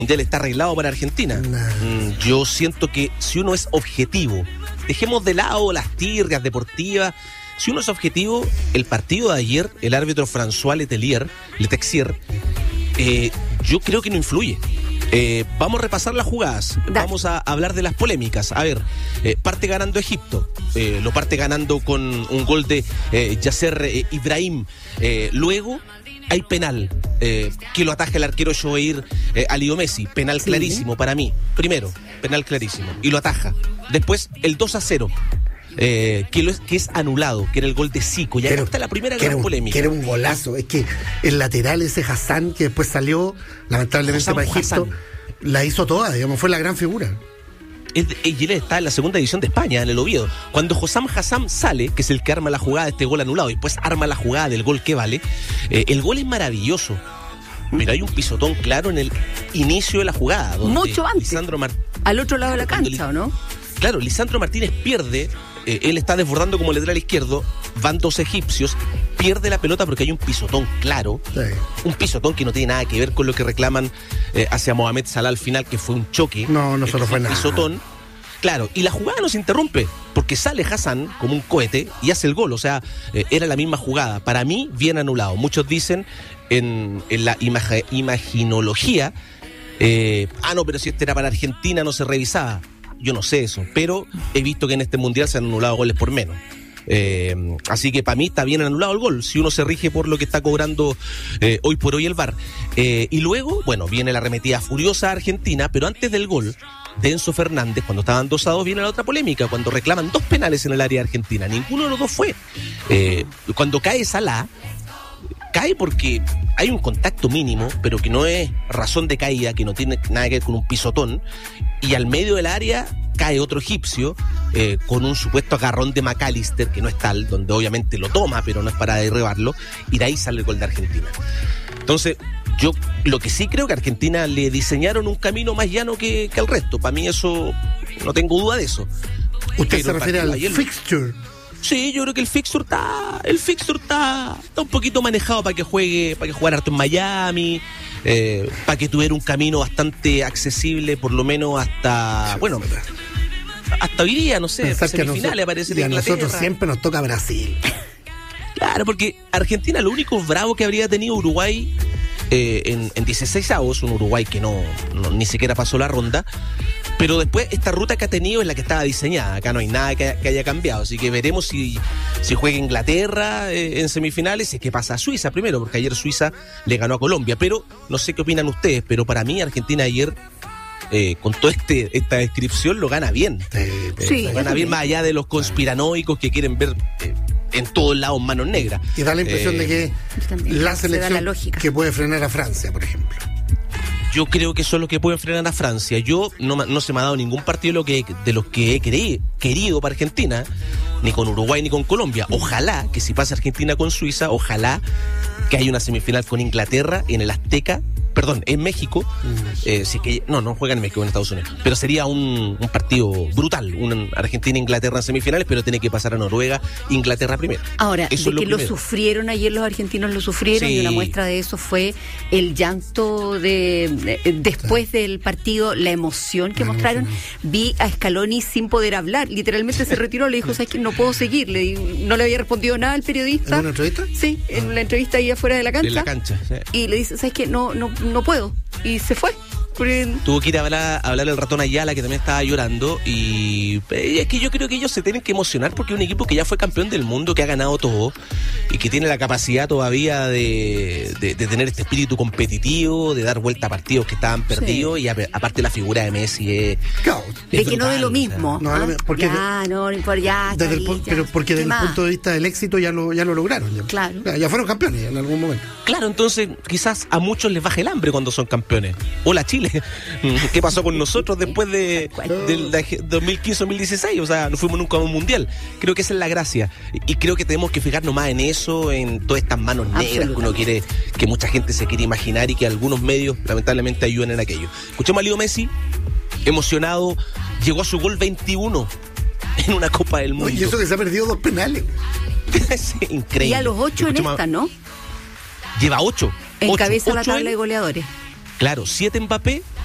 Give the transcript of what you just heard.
Mundial está arreglado para Argentina. Yo siento que si uno es objetivo, dejemos de lado las tirrias deportivas, si uno es objetivo, el partido de ayer, el árbitro François Letexier, yo creo que no influye. Vamos a repasar las jugadas, vamos a hablar de las polémicas. A ver, parte ganando Egipto, lo parte ganando con un gol de Yasser Ibrahim. Luego hay penal que lo ataja el arquero Shoeir a Leo Messi, penal clarísimo para mí. Primero, penal clarísimo, y lo ataja. Después el 2-0. Que es anulado, que era el gol de Zico. Y acá está la primera gran polémica. Que era un golazo. Es que el lateral ese Hassan, que después salió, lamentablemente para Egipto, la hizo toda, digamos, fue la gran figura. Y él está en la segunda división de España, en el Oviedo. Cuando Hossam Hassan sale, que es el que arma la jugada de este gol anulado, y después arma la jugada del gol que vale, el gol es maravilloso. Pero hay un pisotón claro en el inicio de la jugada. Donde mucho antes, al otro lado de la cancha, ¿o no? Claro, Lisandro Martínez pierde, él está desbordando como lateral izquierdo, van dos egipcios, pierde la pelota porque hay un pisotón claro, un pisotón que no tiene nada que ver con lo que reclaman hacia Mohamed Salah al final, que fue un choque. No solo fue nada. Pisotón, claro, y la jugada no se interrumpe, porque sale Hassan como un cohete y hace el gol, o sea, era la misma jugada. Para mí, bien anulado. Muchos dicen en la imaginología, no, pero si este era para Argentina no se revisaba. Yo no sé eso, pero he visto que en este mundial se han anulado goles por menos. Así que para mí está bien anulado el gol, si uno se rige por lo que está cobrando hoy por hoy el VAR. Y luego, bueno, viene la arremetida furiosa a Argentina, pero antes del gol de Enzo Fernández, cuando estaban 2-2, viene la otra polémica, cuando reclaman 2 penales en el área argentina. Ninguno de los dos fue. Cuando cae Salah, cae porque hay un contacto mínimo, pero que no es razón de caída, que no tiene nada que ver con un pisotón, y al medio del área cae otro egipcio con un supuesto agarrón de McAllister, que no es tal, donde obviamente lo toma, pero no es para derribarlo, y de ahí sale el gol de Argentina. Entonces, yo lo que sí creo que a Argentina le diseñaron un camino más llano que al resto. Para mí eso, no tengo duda de eso. ¿Usted se refiere al fixture? Sí, yo creo que el fixture está un poquito manejado para que jugara harto en Miami, para que tuviera un camino bastante accesible, por lo menos hasta hoy día, no sé, semifinales aparece y a Inglaterra. Nosotros siempre nos toca Brasil. Claro, porque Argentina, lo único bravo que habría tenido Uruguay en 16avos, un Uruguay que no ni siquiera pasó la ronda, pero después esta ruta que ha tenido es la que estaba diseñada. Acá no hay nada que haya cambiado, así que veremos si juega Inglaterra en semifinales y qué pasa a Suiza primero, porque ayer Suiza le ganó a Colombia. Pero no sé qué opinan ustedes, pero para mí Argentina ayer, con toda esta descripción, lo gana bien. Lo gana bien, más allá de los conspiranoicos que quieren ver en todos lados manos negras. Y da la impresión de que la selección que puede frenar a Francia, por ejemplo. Yo creo que son los que pueden frenar a Francia. Yo no se me ha dado ningún partido de los que he querido para Argentina, ni con Uruguay ni con Colombia. Ojalá que si pasa Argentina con Suiza, ojalá que haya una semifinal con Inglaterra en el Azteca, en México. Si que no juegan en México, en Estados Unidos, pero sería un partido brutal, un Argentina-Inglaterra en semifinales, pero tiene que pasar a Noruega, Inglaterra primero. Ahora, eso de que lo sufrieron ayer, los argentinos lo sufrieron, sí. Y una muestra de eso fue el llanto después del partido, la emoción que mostraron. Vi a Scaloni sin poder hablar, literalmente se retiró, le dijo, ¿sabes qué? No puedo seguir, no le había respondido nada al periodista. ¿En una entrevista? Sí, en la entrevista ahí afuera de la cancha. En la cancha, sí. Y le dice, ¿sabes qué? No puedo. Y se fue. Tuvo que ir a hablar el ratón Ayala, que también estaba llorando, y es que yo creo que ellos se tienen que emocionar porque es un equipo que ya fue campeón del mundo, que ha ganado todo y que tiene la capacidad todavía de tener este espíritu competitivo, de dar vuelta a partidos que estaban perdidos, sí. Y aparte la figura de Messi es de que no de lo mismo. Porque porque desde el punto de vista del éxito ya lo lograron. Claro. Ya fueron campeones en algún momento. Claro, entonces quizás a muchos les baja el hambre cuando son campeones. Hola Chile. ¿Qué pasó con nosotros después del 2015-2016? O sea, no fuimos nunca a un mundial. Creo que esa es la gracia. Y creo que tenemos que fijarnos más en eso, en todas estas manos negras que uno quiere, que mucha gente se quiere imaginar y que algunos medios lamentablemente ayudan en aquello. Escuchamos a Leo Messi, emocionado, llegó a su gol 21 en una Copa del Mundo. Y eso que se ha perdido 2 penales. Es increíble. Y a los 8 en esta, ¿no? Lleva 8. Encabeza la tabla de goleadores. Claro, 7 Mbappé,